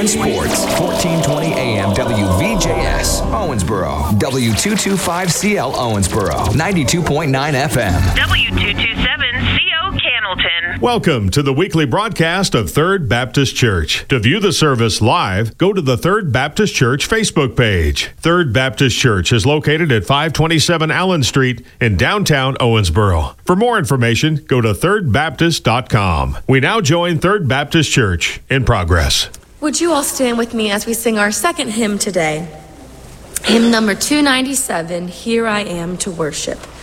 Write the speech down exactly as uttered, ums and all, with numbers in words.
and sports. fourteen twenty A M W V J S, Owensboro. W two twenty-five C L Owensboro. ninety-two point nine F M. W two twenty-seven C O Cannelton. Welcome to the weekly broadcast of Third Baptist Church. To view the service live, go to the Third Baptist Church Facebook page. Third Baptist Church is located at five twenty-seven Allen Street in downtown Owensboro. For more information, go to third baptist dot com. We now join Third Baptist Church in progress. Would you all stand with me as we sing our second hymn today? Hymn number two ninety-seven, Here I Am to Worship.